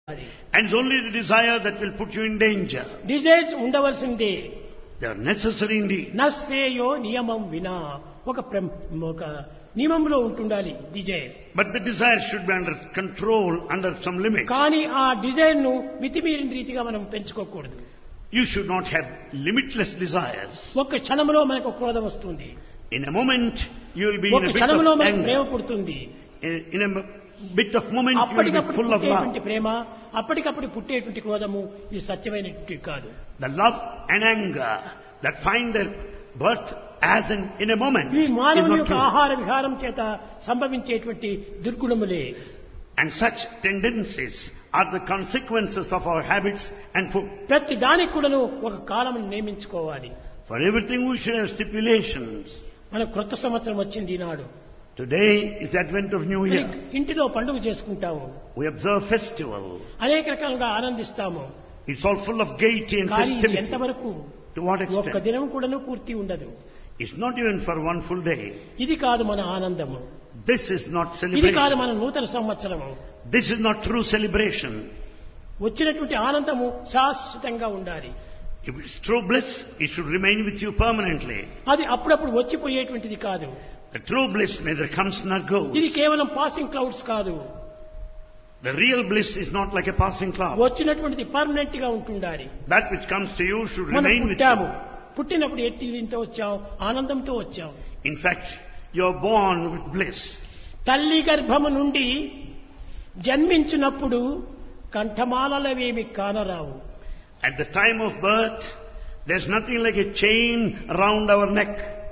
And it's only the desire that will put you in danger. Desires ఉండవలసిందే. They are necessary indeed. నశ్రేయో నియమం వినా ఒక నియమంలో ఉంటుండాలి desires. But the desire should be under control, under some limits. కానీ ఆ Dzire ను మితిమీరిన రీతిగా మనం పెంచుకోకూడదు. You should not have limitless desires. ఒక క్షణంలో మనకు క్రోధం వస్తుంది. In a moment, you will be in ఒక a bit క్షణంలో of మనకు ప్రేమ anger. పుడుతుంది. In a bit of moment, you will be అప్పటికప్పుడు full of పుట్టేటువంటి love. ప్రేమ, అప్పటికప్పుడు పుట్టేటువంటి క్రోధము ఇది సత్యమైనటువంటి కాదు. The love and anger that find their birth as in a moment ఈ is మానవుని not యొక్క true. ఆహార విహారం చేత సంభవించేటువంటి దుర్గుణములే. And such tendencies are the consequences of our habits and food. ప్రతి దానికి కూడాను ఒక కాలం నియమించుకోవాలి. For everything we should have stipulations. మన క్రొత్త సంవత్సరం వచ్చింది ఈనాడు. Today is the advent of New Year. ఇంటిలో పండుగ చేసుకుంటాము, We observe festival. అనేక రకాలుగా ఆనందిస్తాము. It's all full of gaiety and కానీ ఇది festivity. ఎంతవరకు To what ఒక్క extent? దినం కూడాను పూర్తి ఉండదు. It's not even for one full day. ఇది కాదు మన ఆనందము, This is not ఇది కాదు celebration. మన నూతన సంవత్సరము. This is not true celebration. వచ్చినటువంటి ఆనందము శాశ్వతంగా ఉండాలి. If it's true bliss, it should remain with you permanently. అది అప్పుడప్పుడు వచ్చిపోయేటువంటిది కాదు. The true bliss neither comes nor goes. ఇది కేవలం పాసింగ్ క్లౌడ్స్ కాదు. The real bliss is not like a passing cloud. వచ్చినటువంటిది permanent గా ఉంటుండాలి. That which comes to you should మనం remain with పుట్టాము, you. పుట్టినప్పుడు ఎట్టితో వచ్చాం, ఆనందంతో వచ్చాం. In fact, you are born with bliss. తల్లి గర్భము నుండి జన్మించినప్పుడు కంఠమాలవేమి కానరావు. At the time of birth, there's nothing like a chain around our neck.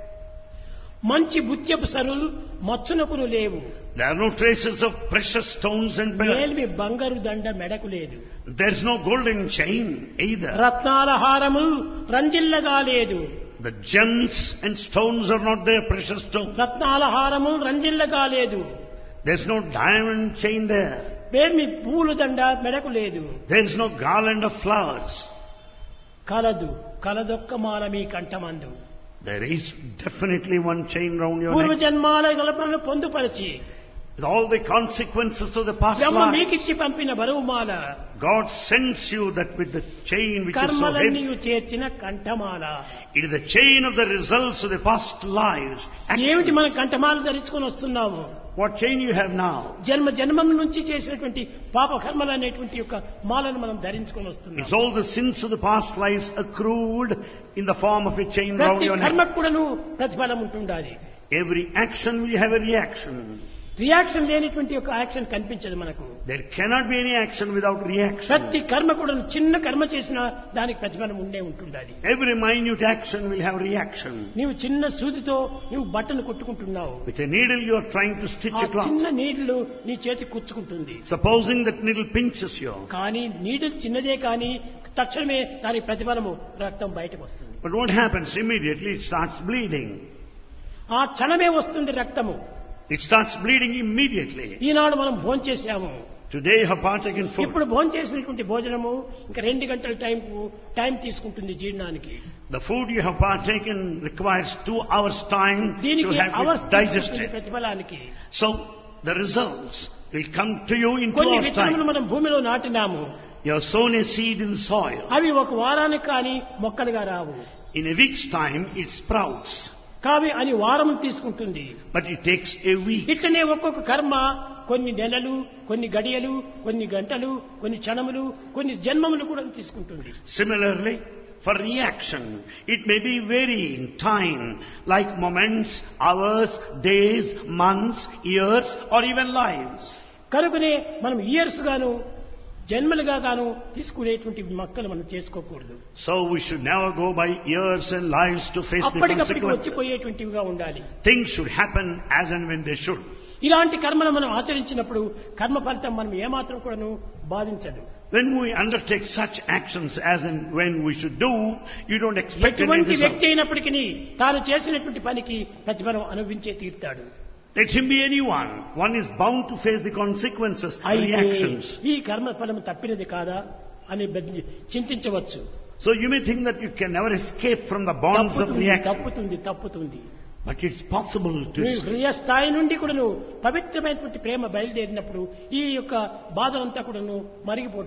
మంచి బుత్యపు సరులు మచ్చునకును లేవు. There are no traces of precious stones and pearls. మేల్మి బంగారు దండ మెడకు లేదు. There's no golden chain either. రత్నాల హారములు రంజిల్లగా లేదు. The gems and stones are not there, precious stones. రత్నాల హారములు రంజిల్లగా లేదు. There's no diamond chain there. మేల్మి పూలు దండ మెడకు లేదు. There's no garland of flowers. కలదొక్క Mala me కంఠమందు. There is definitely one chain round your పూర్వ neck. జన్మాల గలపలను పొందుపరిచి With all the consequences of the past Brahma life, మీకిచ్చి పంపిన బరువుమాల, God sends you that with the chain which is so కర్మలన్నీ heavy. చేర్చిన కంఠమాల. It is the chain of the results of the past lives. ఏమిటి actions. మనం కంఠమాల ధరించుకొని వస్తున్నాము? What chain you have now? జన్మం నుంచి చేసినటువంటి పాప కర్మలు అనేటువంటి యొక్క మాలను మనం ధరించుకొని వస్తున్నాం. It's all the sins of the past lives accrued in the form of a chain round ప్రతి your neck. కర్మకు కూడాను ప్రతిఫలం ఉంటుండాలి. Every action will have a reaction. Reaction లేనిటువంటి యొక్క యాక్షన్ కనిపించదు మనకు. There cannot be any action without reaction. ప్రతి కర్మ కూడా చిన్న కర్మ చేసినా దానికి ప్రతిఫలం ఉండే ఉంటుండాలి. Every minute action will have reaction. నీవు చిన్న సూదితో నీవు బట్టను కొట్టుకుంటున్నావు. With a needle you are trying to stitch ఆ a cloth. చిన్న నీళ్లు నీ చేతికి కుచ్చుకుంటుంది. Supposing that needle pinches you. కానీ నీడిల్ చిన్నదే కానీ తక్షణమే దాని ప్రతిఫలము రక్తం బయటకు వస్తుంది. But what happens? Immediately it starts bleeding. ఆ క్షణమే వస్తుంది రక్తము. It starts bleeding immediately. ఈనాడు మనం భోంచేసాము. Today you have partaken food. ఇప్పుడు భోంచేసినటువంటి భోజనము ఇంకా 2 గంటల టైం తీసుకుంటుంది జీర్ణానికి. The food you have partaken requires 2 hours time to దీనికి have అవర్స్ it తీసుకుంటుంది digested. ప్రతిఫలానికి. So the results will come to you in 2 కొన్ని hours విత్తనములు time. మనం భూమిలో నాటినాము. You have sown a seed in the soil. అవి ఒక వారానికి కానీ మొక్కలుగా రావు. In a week's time it sprouts. కావి అని వారం తీసుకుంటుంది. But it takes a week. ఇట్లనే ఒక్కొక్క కర్మ కొన్ని నెలలు, కొన్ని గడియలు, కొన్ని గంటలు, కొన్ని క్షణములు, కొన్ని జన్మములు కూడా తీసుకుంటుంది. Similarly, for reaction, it may be varying time, like moments, hours, days, months, years, or even lives. కనుకనే మనం ఇయర్స్ గాను జన్మలుగా గాను తీసుకునేటువంటి మొక్కలు మనం చేసుకోకూడదు. So we should never go by years and lives to face the అప్పటికప్పటికి consequences. వచ్చిపోయేటువంటివిగా ఉండాలి. Things should happen as and when they should. ఇలాంటి కర్మను మనం ఆచరించినప్పుడు కర్మ ఫలితం మనం ఏమాత్రం కూడాను బాధించదు. When we undertake such actions as and when we should do, you don't expect any ఎటువంటి result. వ్యక్తి అయినప్పటికీ తాను చేసినటువంటి పనికి ప్రతిఫలం అనుభవించే తీరుతాడు. Let him be anyone. One is bound to face the consequences, reactions. ఈ కర్మ ఫలం తప్పినది కాదా అని చింతించవచ్చు. So you may think that you can never escape from the bonds of reaction. తప్పుతుంది. But it's possible to escape. హృదయ స్థాయి నుండి కూడాను పవిత్రమైనటువంటి ప్రేమ బయలుదేరినప్పుడు ఈ యొక్క బాధలంతా కూడాను మరిగిపోతుంది.